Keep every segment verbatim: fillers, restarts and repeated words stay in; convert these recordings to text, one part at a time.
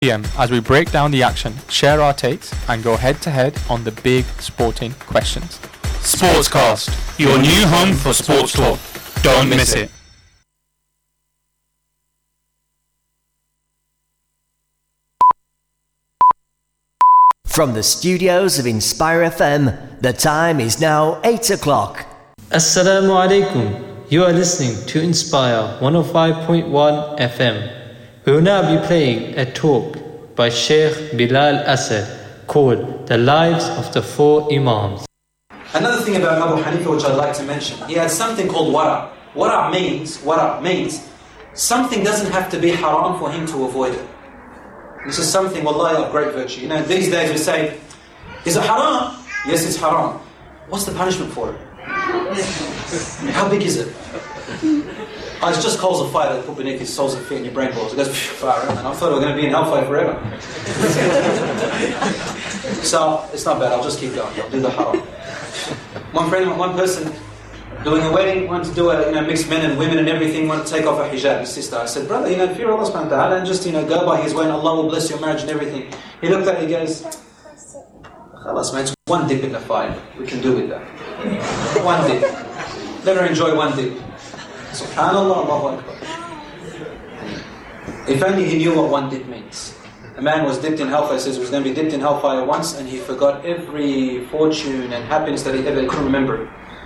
p m as we break down the action, share our takes, and go head to head on the big sporting questions. Sportscast, your new home for sports talk. Don't miss it. From the studios of Inspire F M, the time is now eight o'clock. Assalamu alaikum. You are listening to Inspire one oh five point one F M. We will now be playing a talk by Sheikh Bilal Asad called The Lives of the Four Imams. Another thing about Abu Hanifa which I'd like to mention, he had something called wara. Wara means, wara means something doesn't have to be haram for him to avoid it. This is something, wallahi, of great virtue. You know, these days we say, is it haram? Yes, it's haram. What's the punishment for it? How big is it? Oh, it's just coals of fire that put beneath his soles and feet and your brain balls. It goes fire, and I thought we were going to be in hellfire forever. So, it's not bad, I'll just keep going. I'll do the haram. One friend, one person doing a wedding, wanted to do a, you know, mixed men and women and everything, wanted to take off a hijab, his sister. I said, brother, you know, fear Allah subhanahu wa ta'ala and just, you know, go by his way and Allah will bless your marriage and everything. He looked at it, he goes, khalas man, it's one dip in the fire. We can do with that. One dip. Let her enjoy one dip. Subhanallah, Allahu Akbar. If only he knew what one dip means. A man was dipped in hellfire, says he was going to be dipped in hellfire once, and he forgot every fortune and happiness that he ever could remember.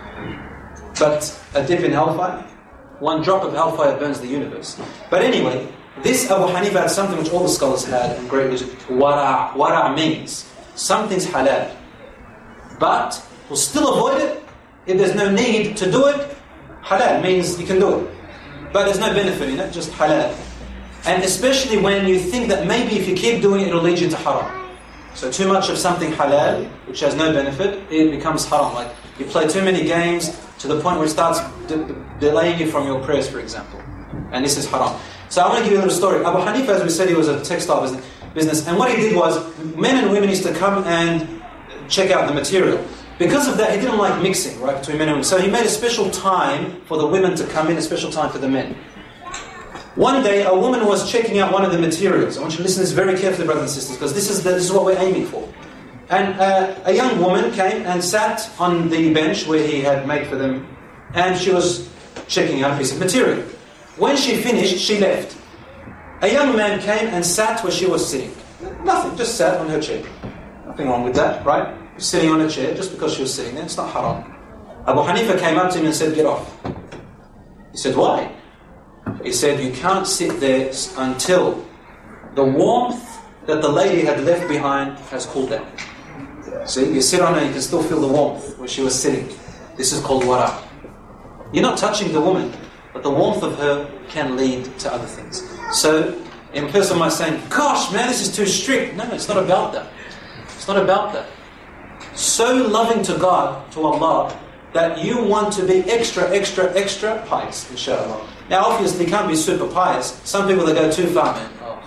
But a dip in hellfire, one drop of hellfire burns the universe. But anyway, this Abu Hanifa had something which all the scholars had in great wisdom. Wara'. Wara' means something's halal, but we'll still avoid it if there's no need to do it. Halal means you can do it, but there's no benefit in it, just halal. And especially when you think that maybe if you keep doing it, it'll lead you to haram. So too much of something halal, which has no benefit, it becomes haram. Like you play too many games to the point where it starts de- delaying you from your prayers, for example. And this is haram. So I want to give you a little story. Abu Hanifa, as we said, he was a textile business, business. And what he did was, men and women used to come and check out the material. Because of that, he didn't like mixing, right, between men and women. So he made a special time for the women to come in, a special time for the men. One day, a woman was checking out one of the materials. I want you to listen to this very carefully, brothers and sisters, because this is the, this is what we're aiming for. And uh, a young woman came and sat on the bench where he had made for them, and she was checking out a piece of material. When she finished, she left. A young man came and sat where she was sitting. Nothing, just sat on her chair. Nothing wrong with that, right? Sitting on a chair just because she was sitting there, it's not haram. Abu Hanifa came up to him and said, get off. He said, why? He said, you can't sit there until the warmth that the lady had left behind has cooled down. See, you sit on her, you can still feel the warmth where she was sitting. This is called wara'. You're not touching the woman, but the warmth of her can lead to other things. So, a person might say, gosh man, this is too strict. No, it's not about that. It's not about that. So loving to God, to Allah, that you want to be extra, extra, extra pious, inshallah. Now obviously you can't be super pious. Some people, they go too far, man. Oh.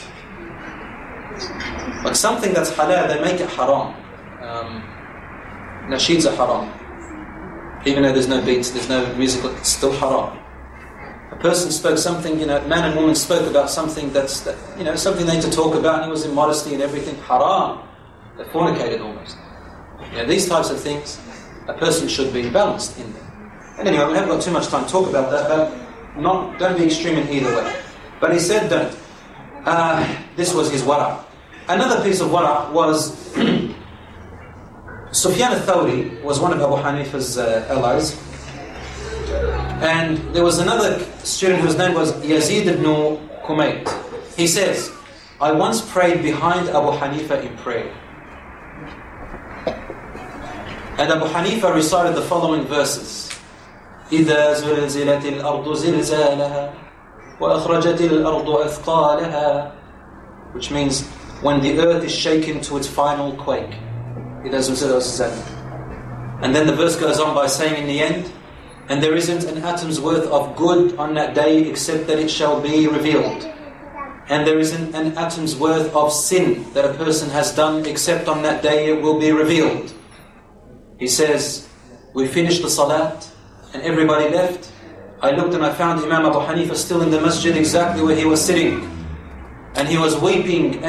But something that's halal, they make it haram. Um, nasheeds are haram. Even though there's no beats, there's no music, it's still haram. A person spoke something, you know, man and woman spoke about something that's, that, you know, something they had to talk about, and he was in modesty and everything. Haram. They fornicated almost. You know, these types of things, a person should be balanced in them. And anyway, we haven't got too much time to talk about that, but not, don't be extreme in either way. But he said don't. Uh, this was his wara'. Another piece of wara' was Sufyan al-Thawri was one of Abu Hanifa's uh, allies. And there was another student whose name was Yazid ibn Kumayt. He says, I once prayed behind Abu Hanifa in prayer. And Abu Hanifa recited the following verses. إِذَا زُلْزِلَتِ الْأَرْضُ زِلْزَالَهَا وَأَخْرَجَتِ الْأَرْضُ أَثْقَالَهَا, which means when the earth is shaken to its final quake. إِذَا زُلْزِلَتِ زِلْزَالَهَا. And then the verse goes on by saying in the end, and there isn't an atom's worth of good on that day except that it shall be revealed. And there isn't an atom's worth of sin that a person has done except on that day it will be revealed. He says, we finished the salat and everybody left. I looked and I found Imam Abu Hanifa still in the masjid exactly where he was sitting. and he was weeping